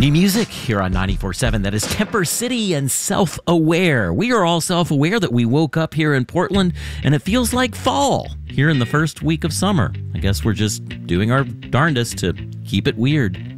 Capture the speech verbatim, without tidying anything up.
New music here on ninety-four point seven. That is Temper City and Self-Aware. We are all self-aware that we woke up here in Portland and it feels like fall here in the first week of summer. I guess we're just doing our darndest to keep it weird.